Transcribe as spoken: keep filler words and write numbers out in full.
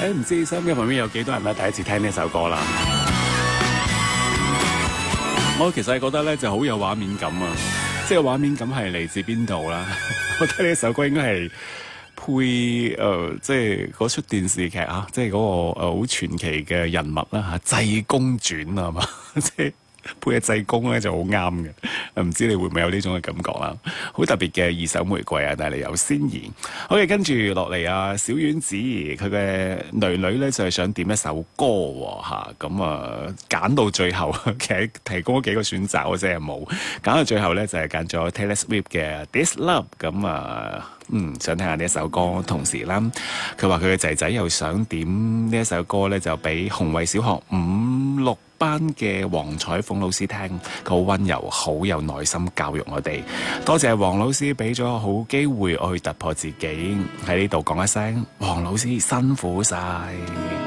誒唔知收音機旁邊有幾多人咧第一次聽呢首歌啦？我其實係覺得咧就好有畫面感啊！即係畫面感係嚟自邊度啦？我覺得呢首歌應該係配誒、呃，即係嗰出電視劇啊，即係嗰、嗰個好、呃、傳奇嘅人物啦嚇，《濟公傳》啊嘛，即係。配嘅濟公咧就好啱嘅，唔知你會唔會有呢種嘅感覺啦？好特別嘅二手玫瑰啊，帶嚟有仙兒。好嘅，跟住落嚟啊，小丸子佢嘅女女咧就係、是、想點一首歌嚇，咁啊揀到最後，其實提供咗幾個選擇，我真係冇揀到最後咧就係揀咗 Taylor Swift 嘅 This Love，咁啊嗯想聽下呢一首歌，同時啦佢話佢嘅仔仔又想點呢一首歌咧，就俾紅衛小學五六班嘅黃彩鳳老師聽，佢好溫柔，好有耐心教育我哋。多謝黃老師俾咗好機會我去突破自己，喺呢度講一聲黃老師辛苦晒。